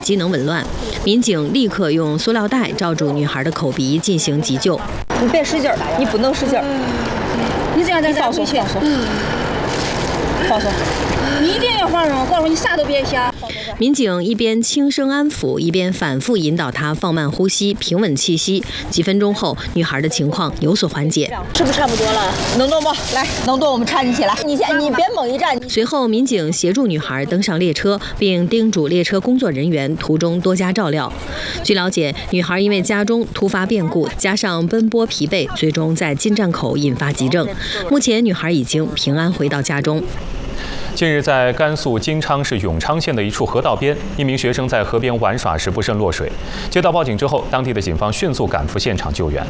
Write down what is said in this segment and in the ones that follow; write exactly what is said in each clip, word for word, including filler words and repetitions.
机能紊乱，民警立刻用塑料袋罩住女孩的口鼻进行急救。 你别使劲儿，你不能使劲儿， 你这样再放松，放松，放松。 你一定要放松，告诉你啥都别想。 民警一边轻声安抚，一边反复引导她放慢呼吸、平稳气息。几分钟后，女孩的情况有所缓解。 是不是差不多了？能动不？来，能动，我们搀你起来。你先，你别猛一站。 随后，民警协助女孩登上列车，并叮嘱列车工作人员途中多加照料。据了解，女孩因为家中突发变故，加上奔波疲惫，最终在进站口引发急症。目前，女孩已经平安回到家中。 近日，在甘肃金昌市永昌县的一处河道边，一名学生在河边玩耍时不慎落水。接到报警之后，当地的警方迅速赶赴现场救援。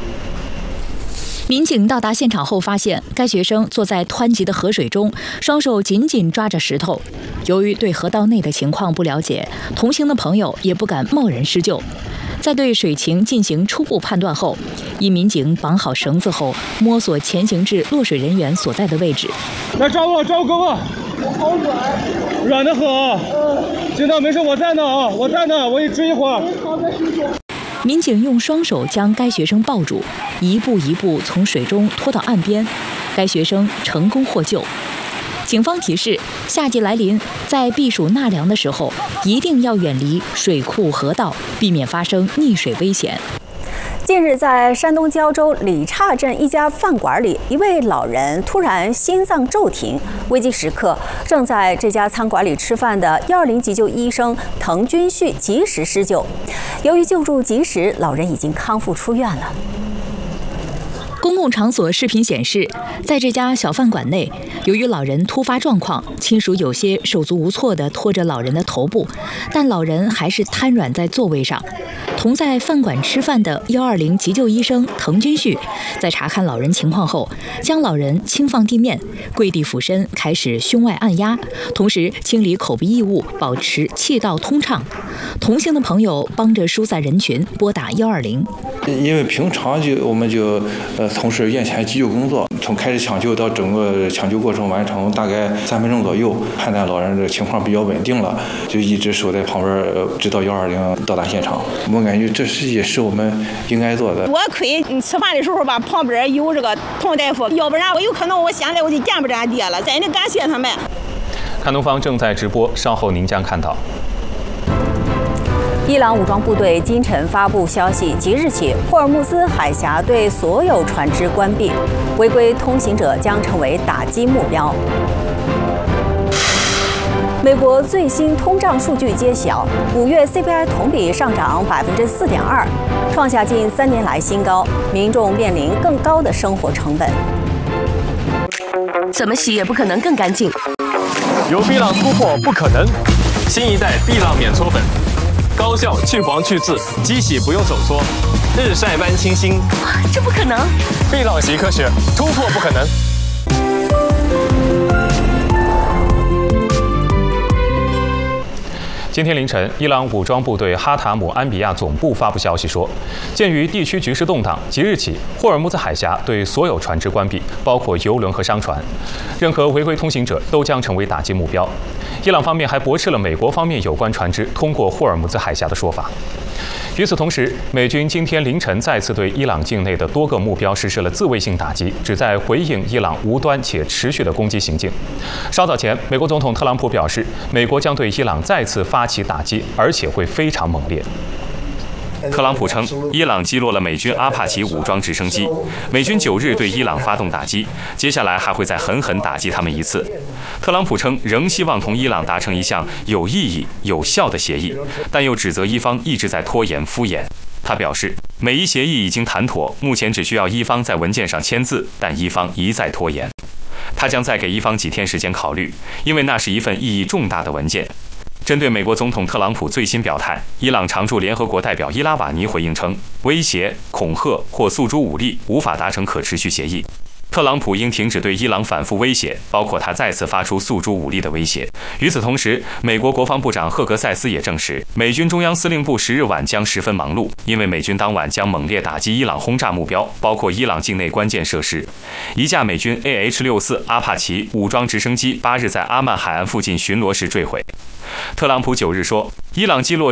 民警到达现场后，发现该学生坐在湍急的河水中，双手紧紧抓着石头。由于对河道内的情况不了解，同行的朋友也不敢贸然施救。在对水情进行初步判断后，一民警绑好绳子后，摸索前行至落水人员所在的位置。 来抓我，抓我哥哥！我好软，软的很啊！嗯，行的，没事，我在呢啊，我在呢，我给你追一会儿。好的，师傅。 民警用双手将该学生抱住，一步一步从水中拖到岸边，该学生成功获救。警方提示：夏季来临，在避暑纳凉的时候，一定要远离水库河道，避免发生溺水危险。 近日，在山东胶州李岔镇一家饭馆里，一位老人突然心脏骤停，危急时刻，正在这家餐馆里吃饭的一二零急救医生滕军旭及时施救。由于救助及时，老人已经康复出院了。 公共场所视频显示，在这家小饭馆内，由于老人突发状况，亲属有些手足无措地拖着老人的头部，但老人还是瘫软在座位上。同在饭馆吃饭的一二零急救医生滕军旭，在查看老人情况后，将老人轻放地面，跪地俯身，开始胸外按压，同时清理口鼻异物，保持气道通畅。同行的朋友帮着疏散人群，拨打一二零。 因为平常就我们就呃从事院前急救工作，从开始抢救到整个抢救过程完成大概三分钟左右，判断老人的情况比较稳定了，就一直守在旁边，呃、直到一二零到达现场。我感觉这是也是我们应该做的。 多亏你吃饭的时候吧，旁边有这个童大夫，要不然我有可能我现在我就见不着俺爹了。真的感谢他们。 看东方正在直播，稍后您将看到。 伊朗武装部队今晨发布消息，即日起，霍尔木兹海峡对所有船只关闭，违规通行者将成为打击目标。美国最新通胀数据揭晓，五月 C P I 同比上涨百分之四点二，创下近三年来新高，民众面临更高的生活成本。 怎么洗也不可能更干净。 有碧浪突破不可能，新一代碧浪免搓粉。高效去黄去渍，机洗不用手搓，日晒般清新。 这不可能！ 碧浪洗科学，突破不可能。 今天凌晨，伊朗武装部队哈塔姆安比亚总部发布消息说，鉴于地区局势动荡，即日起，霍尔木兹海峡对所有船只关闭，包括油轮和商船，任何违规通行者都将成为打击目标。伊朗方面还驳斥了美国方面有关船只通过霍尔木兹海峡的说法。与此同时，美军今天凌晨再次对伊朗境内的多个目标实施了自卫性打击，旨在回应伊朗无端且持续的攻击行径。稍早前，美国总统特朗普表示，美国将对伊朗再次发起打击，而且会非常猛烈。 特朗普称，伊朗击落了美军阿帕奇武装直升机，美军九日对伊朗发动打击，接下来还会再狠狠打击他们一次。特朗普称，仍希望同伊朗达成一项有意义、有效的协议，但又指责伊方一直在拖延、敷衍。他表示，美伊协议已经谈妥，目前只需要伊方在文件上签字，但伊方一再拖延。他将再给伊方几天时间考虑，因为那是一份意义重大的文件。针对美国总统特朗普最新表态，伊朗常驻联合国代表伊拉瓦尼回应称，威胁、恐吓或诉诸武力无法达成可持续协议。 特朗普应停止对伊朗反复威胁，包括他再次发出诉诸武力的威胁。与此同时，美国国防部长赫格塞斯也证实，美军中央司令部十日晚将十分忙碌，因为美军当晚将猛烈打击伊朗轰炸目标，包括伊朗境内关键设施。一架美军 A H 六十四 阿帕奇武装直升机八日在阿曼海岸附近巡逻时坠毁。特朗普九日说，伊朗击落